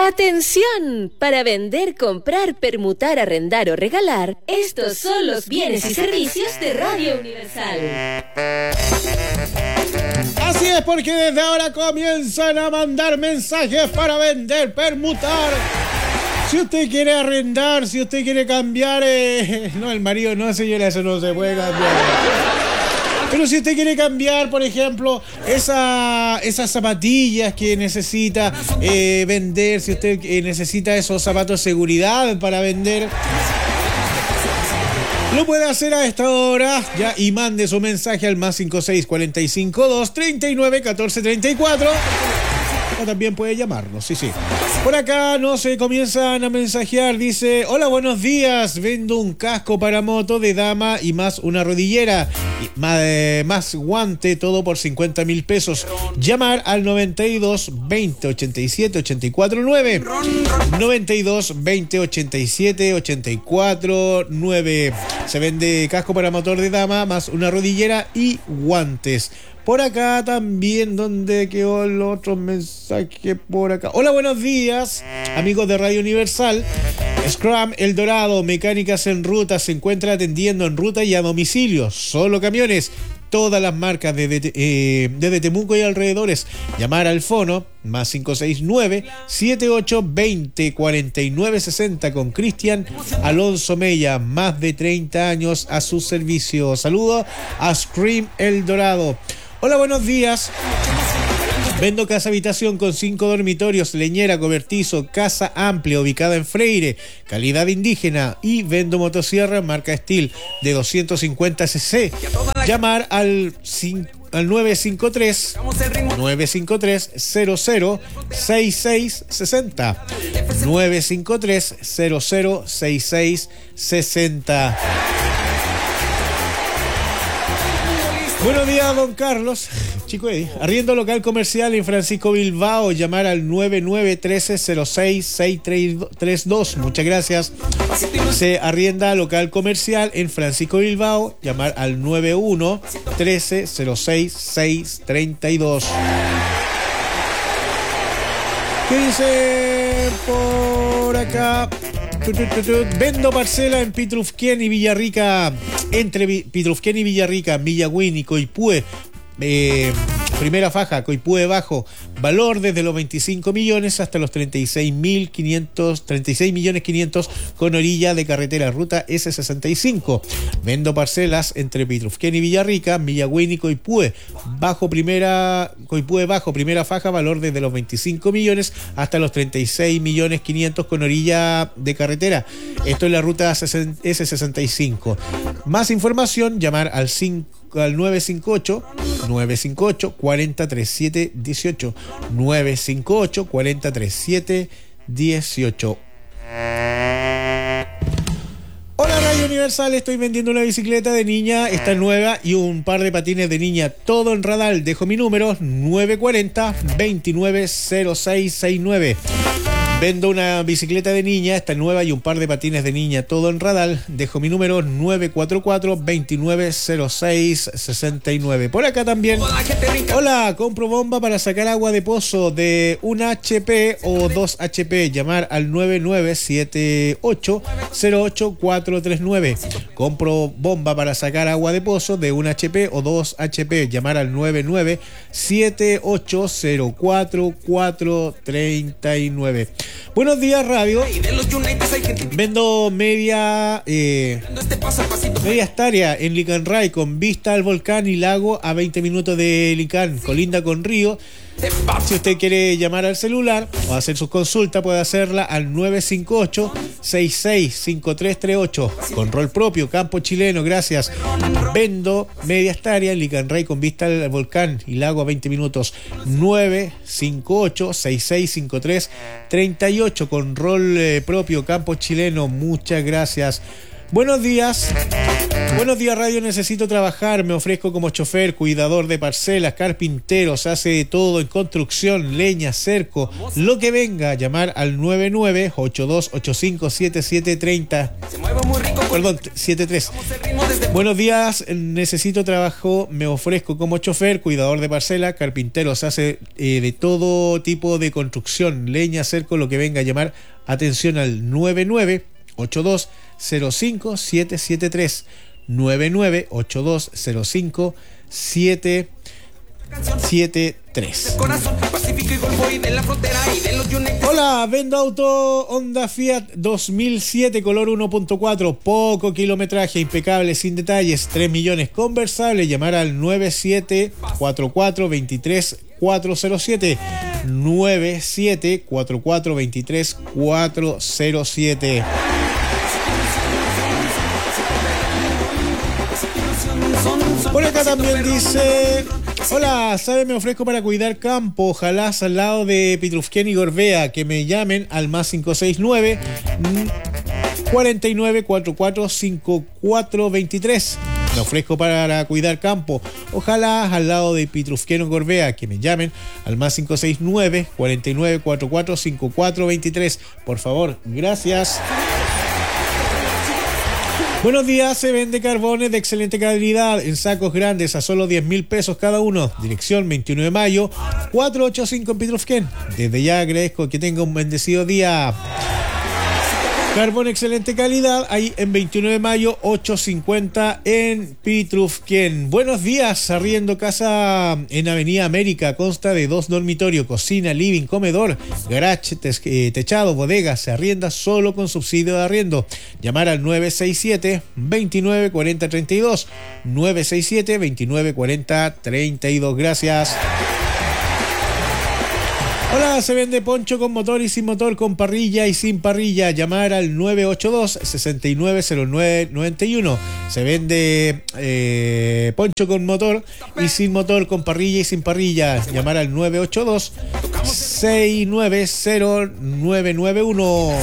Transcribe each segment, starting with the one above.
Atención, para vender, comprar, permutar, arrendar o regalar, estos son los bienes y servicios de Radio Universal. Así es, porque desde ahora comienzan a mandar mensajes para vender, permutar. Si usted quiere arrendar, si usted quiere cambiar, no, el marido no, señora, eso no se puede cambiar. Pero si usted quiere cambiar, por ejemplo, esas zapatillas que necesita vender, si usted necesita esos zapatos de seguridad para vender, lo puede hacer a esta hora ya y mande su mensaje al +56 45 2 39 14 34. O también puede llamarnos, sí. Por acá no se comienzan a mensajear, dice: hola, buenos días, vendo un casco para moto de dama y más una rodillera, y más guante, todo por 50.000 pesos. Llamar al 92 20 87 84 9. 92 20 87 84 9. Se vende casco para motor de dama, más una rodillera y guantes. Por acá también, donde quedó el otro mensaje por acá. Hola, buenos días, amigos de Radio Universal. Scrum El Dorado, mecánicas en ruta, se encuentra atendiendo en ruta y a domicilio. Solo camiones, todas las marcas desde Temuco y alrededores. Llamar al fono +569 7820 4960 con Cristian Alonso Mella, más de 30 años a su servicio. Saludo a Scream El Dorado. Hola, buenos días. Vendo casa habitación con 5 dormitorios, leñera, cobertizo, casa amplia ubicada en Freire, calidad indígena, y vendo motosierra marca Steel de 250 cc. Llamar al 953 00 66 60. 953 00 66 60. Buenos días, don Carlos. Chico Eddie. Arriendo local comercial en Francisco Bilbao. Llamar al 9913066332. Muchas gracias. Se arrienda local comercial en Francisco Bilbao. Llamar al 9113066332. ¿Qué dice por acá? Vendo parcela en Pitrufquén y Villarrica, entre Pitrufquén y Villarrica, Villagüín y Coipúe. Primera faja, Coipúe Bajo, valor desde los 25 millones hasta los 36.500 con orilla de carretera, ruta S65. Vendo parcelas entre Pitrufquén y Villarrica, Villagüín y Coipúe Bajo, Coipúe Bajo, primera faja, valor desde los 25 millones hasta los 36.500.000 con orilla de carretera. Esto es la ruta S65. Más información, llamar al 958 4037 18. 958 4037 18. Hola, Radio Universal, estoy vendiendo una bicicleta de niña, está nueva, y un par de patines de niña, todo en Radal. Dejo mi número 940 290669. Vendo una bicicleta de niña, está nueva, y un par de patines de niña, todo en Radal. Dejo mi número 944-2906-69. Por acá también. Hola, compro bomba para sacar agua de pozo de 1 HP o 2 HP. Llamar al 9978-08439. Compro bomba para sacar agua de pozo de 1 HP o 2 HP. Llamar al 9978044439. Buenos días, radio. Vendo media hectárea en Licanray con vista al volcán y lago a 20 minutos de Licán, colinda con río. Si usted quiere llamar al celular o hacer su consulta, puede hacerla al 958-665338. Con rol propio, campo chileno, gracias. Vendo media hectárea en Licanray con vista al volcán y lago a 20 minutos. 958-665338. Con rol propio, campo chileno, muchas gracias. Buenos días. Buenos días, radio. Necesito trabajar. Me ofrezco como chofer, cuidador de parcelas, carpintero. Se hace de todo en construcción, leña, cerco, lo que venga. Llamar al 9982857730. Perdón, 73. Buenos días. Necesito trabajo. Me ofrezco como chofer, cuidador de parcelas, carpintero. Se hace de todo tipo de construcción, leña, cerco, lo que venga. Llamar. Atención al 9982057773. 9982057773. Hola, vendo auto Honda Fiat 2007 color 1.4, poco kilometraje, impecable, sin detalles, 3 millones, conversable. Llamar al 974423 974423 Por acá también dice: hola, ¿sabe? Me ofrezco para cuidar campo, ojalá al lado de Pitrufquén y Gorbea, que me llamen al más 569 49445423. Me ofrezco para cuidar campo, ojalá al lado de Pitrufquén o Gorbea, que me llamen al más 569 49445423. Por favor, gracias. Buenos días, se vende carbones de excelente calidad en sacos grandes a solo 10.000 pesos cada uno. Dirección 21 de mayo, 485 en Pitrufquén. Desde ya agradezco que tenga un bendecido día. Carbón excelente calidad, ahí en 21 de mayo, 850 en Pitrufquén. Buenos días, arriendo casa en Avenida América, consta de 2 dormitorios, cocina, living, comedor, garage, techado, bodega, se arrienda solo con subsidio de arriendo. Llamar al 967-2940-32, 967-2940-32, gracias. Hola, se vende poncho con motor y sin motor, con parrilla y sin parrilla. Llamar al 982-690991. Se vende poncho con motor y sin motor, con parrilla y sin parrilla. Llamar al 982-690991.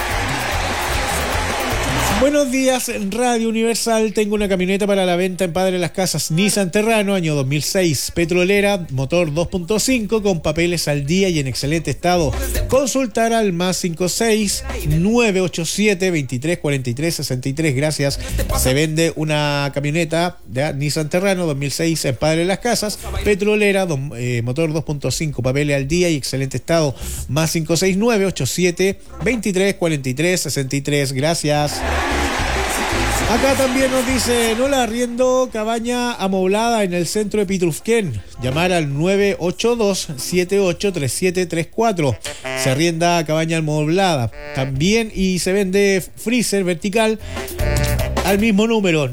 Buenos días, Radio Universal. Tengo una camioneta para la venta en Padre Las Casas, Nissan Terrano, año 2006, petrolera, motor 2.5, con papeles al día y en excelente estado. Consultar al más 56 987 2343 63. Gracias. Se vende una camioneta de Nissan Terrano 2006 en Padre Las Casas, petrolera, motor 2.5, papeles al día y excelente estado. Más 569 87 2343 63. Gracias. Acá también nos dice: no la arriendo cabaña amoblada en el centro de Pitrufquén. Llamar al 982-783734. Se arrienda cabaña amoblada también, y se vende freezer vertical al mismo número,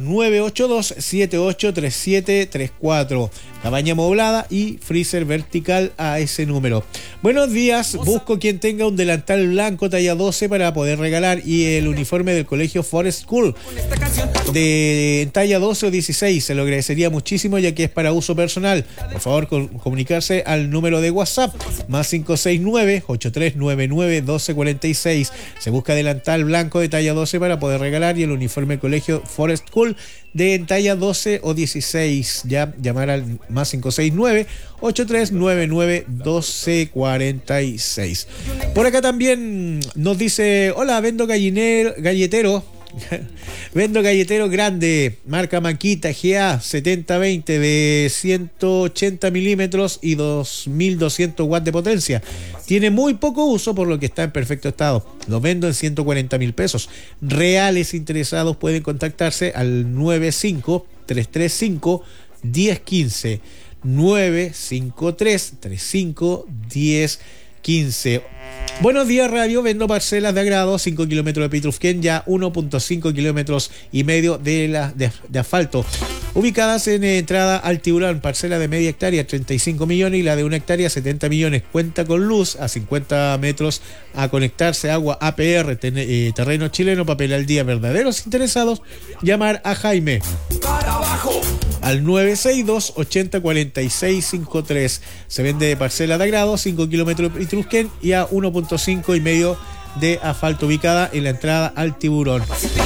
982-783734. Cabaña amoblada y freezer vertical a ese número. Buenos días, busco quien tenga un delantal blanco talla 12 para poder regalar, y el uniforme del colegio Forest School de talla 12 o 16. Se lo agradecería muchísimo, ya que es para uso personal. Por favor, comunicarse al número de WhatsApp más 569-8399-1246. Se busca delantal blanco de talla 12 para poder regalar, y el uniforme del colegio Forest School de talla 12 o 16. Ya llamar al más 569-8399-1246. Por acá también nos dice: hola, vendo galletero. Vendo galletero grande, marca Maquita GA 7020 de 180 milímetros y 2200 watts de potencia. Tiene muy poco uso, por lo que está en perfecto estado. Lo vendo en 140.000 pesos. Reales interesados pueden contactarse al 95-335-1015. 953-35-1015. Buenos días, radio. Vendo parcelas de agrado, 5 kilómetros de Pitrufquén, ya 1.5 kilómetros y medio de asfalto. Ubicadas en entrada al Tiburón, parcela de media hectárea, 35 millones, y la de 1 hectárea, 70 millones. Cuenta con luz a 50 metros a conectarse, agua APR, terreno chileno, papel al día. Verdaderos interesados, llamar a Jaime al 962-804653. Se vende parcela de agrado, 5 kilómetros de Pitrufquén y a 1.5 y medio de asfalto ubicada en la entrada al Tiburón.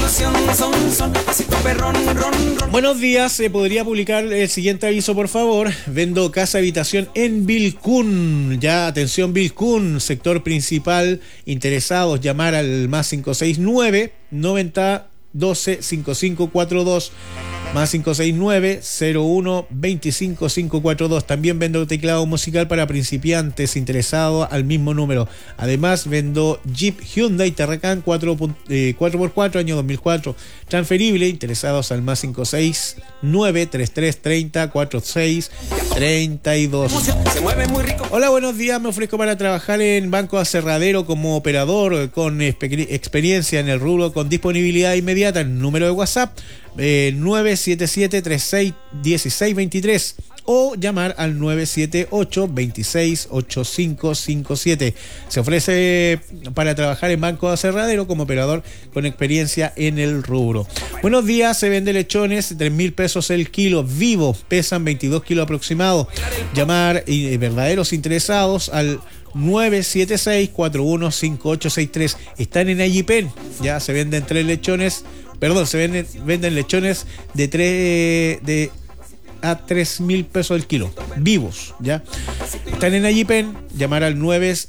Buenos días, ¿se podría publicar el siguiente aviso, por favor? Vendo casa habitación en Vilcún. Ya, atención, Vilcún, sector principal. Interesados, llamar al más 569 90 12 5542 más 569 01 25 542. También vendo teclado musical para principiantes, interesado al mismo número. Además vendo Jeep Hyundai Terracan 4x4 año 2004 transferible, interesados al más 569 33 30 46 32. Hola, buenos días, me ofrezco para trabajar en Banco Aserradero como operador con experiencia en el rubro, con disponibilidad inmediata. El número de WhatsApp 977-36-1623 o llamar al 978-268557. Se ofrece para trabajar en Banco Aserradero como operador con experiencia en el rubro. Buenos días, se vende lechones 3.000 pesos el kilo, vivo, pesan 22 kilos aproximados. Llamar verdaderos interesados al 976-415863. Están en Ayipen, ya se venden venden lechones de a 3.000 pesos el kilo, vivos, ya. Están en Ayipen, llamar al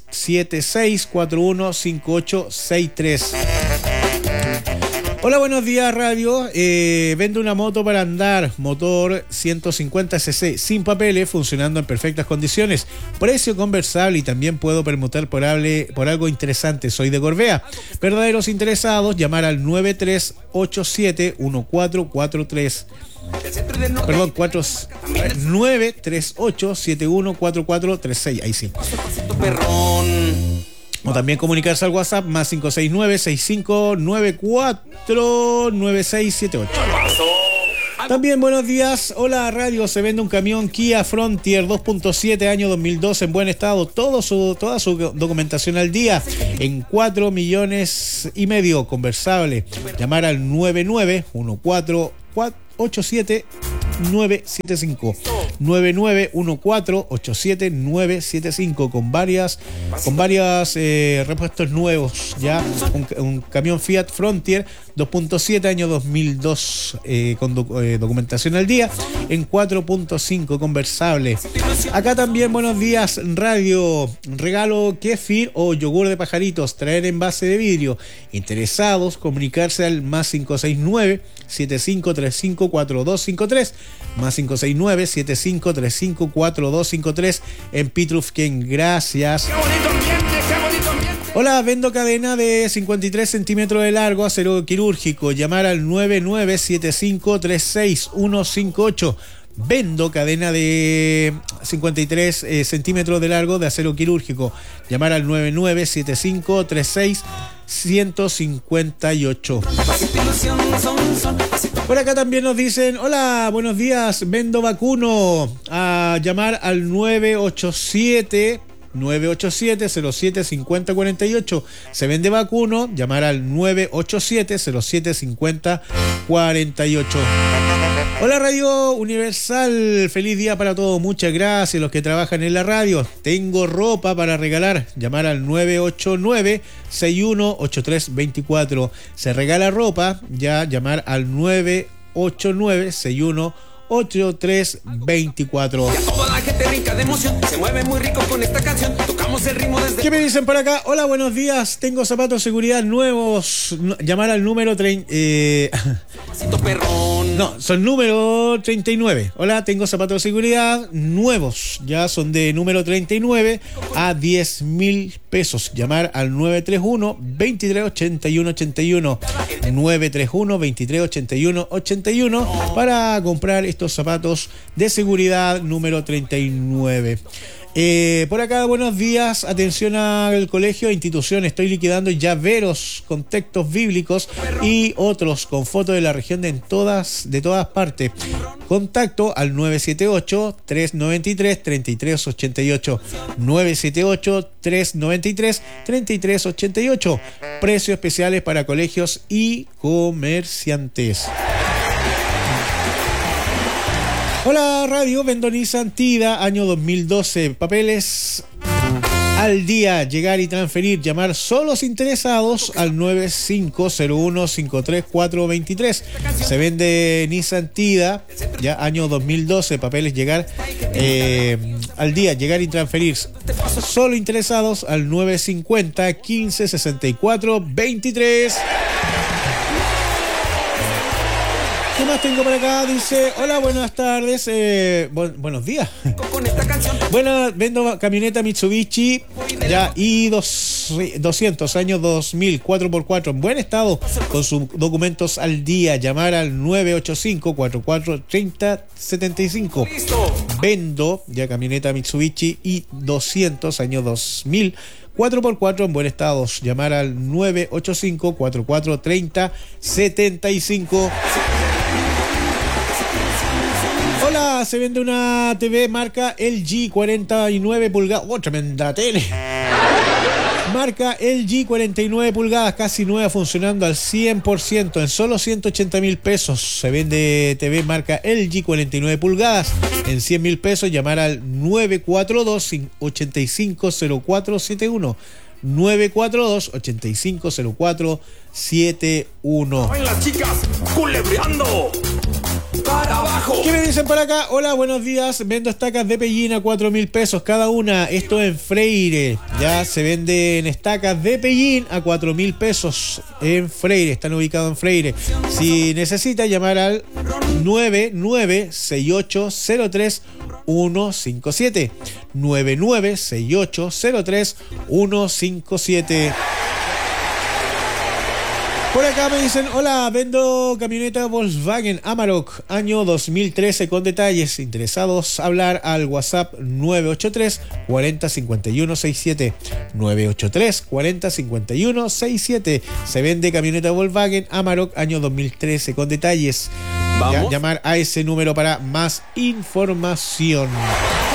976-415863. Hola, buenos días, radio. Vendo una moto para andar, motor 150cc, sin papeles, funcionando en perfectas condiciones. Precio conversable y también puedo permutar por algo interesante. Soy de Gorbea. Verdaderos interesados, llamar al 9387-1443. Perdón, 938-714436. Ahí sí. O también comunicarse al WhatsApp más 569-6594-9678. También buenos días, hola radio, se vende un camión Kia Frontier 2.7 año 2002 en buen estado, toda su documentación al día, en 4,5 millones, conversable. Llamar al 991487975 991487975 con varias repuestos nuevos, ya un camión Fiat Frontier 2.7 año 2002 con documentación al día, en 4.5 conversable. Acá también buenos días radio, regalo kéfir o yogur de pajaritos, traer envase de vidrio. Interesados, comunicarse al más 569-7535-4253 más 569-7535-4253 en Pitrufquén. Gracias. Hola, vendo cadena de 53 centímetros de largo, acero quirúrgico. Llamar al 997536158. Vendo cadena de 53 centímetros de largo de acero quirúrgico. Llamar al 997536-158. Por acá también nos dicen, hola, buenos días, vendo vacuno. A llamar al 987-07-5048. Se vende vacuno, llamar al 987-07-5048. Hola Radio Universal, feliz día para todos, muchas gracias los que trabajan en la radio. Tengo ropa para regalar, llamar al 989-618324. Se regala ropa, ya llamar al 989-618324. Toda la gente rica de emoción se mueve muy rico con esta canción. Tocamos el ritmo desde... ¿Qué me dicen por acá? Hola, buenos días. Tengo zapatos de seguridad nuevos. Llamar al número 30. No, son número 39. Hola, tengo zapatos de seguridad nuevos. Ya son de número 39 a 10,000 pesos. Llamar al 931-2381-81. 931-2381-81 para comprar estos zapatos de seguridad número 39. Por acá, buenos días, atención al colegio e institución, estoy liquidando llaveros con textos bíblicos y otros con fotos de la región de todas partes. Contacto al 978-393-3388 978-393-3388. Precios especiales para colegios y comerciantes. Hola radio, vendo Nissan Tida, año 2012, papeles al día, llegar y transferir, llamar solos interesados al 9501-53423. Se vende Nissan Tida, ya año 2012, papeles llegar al día, llegar y transferir, solo interesados al 950-1564-23. ¿Qué más tengo por acá? Dice, hola, buenas tardes, buenos días. Bueno, vendo camioneta Mitsubishi, ya i200, año 2000, 4x4, en buen estado, con sus documentos al día. Llamar al 985-4430-75. Vendo ya camioneta Mitsubishi i200, año 2000, 4x4 en buen estado. Llamar al 985-4430-75. Hola, se vende una TV marca LG 49 pulgadas. ¡Oh, tremenda tele! Marca LG 49 pulgadas, casi nueva, funcionando al 100%, en solo 180.000 pesos. Se vende TV marca LG 49 pulgadas en 100.000 pesos. Llamar al 942-850471. 942-850471. ¡Ven las chicas culebreando! ¡Para abajo! ¿Qué me dicen por acá? Hola, buenos días. Vendo estacas de pellín a 4.000 pesos cada una. Esto en Freire. Ya se venden estacas de pellín a 4.000 pesos en Freire. Están ubicados en Freire. Si necesita, llamar al 996803-157. 996803-157. Por acá me dicen, hola, vendo camioneta Volkswagen Amarok, año 2013, con detalles. Interesados, hablar al WhatsApp 983-405167. 983-405167. Se vende camioneta Volkswagen Amarok, año 2013, con detalles. Llamar a ese número para más información.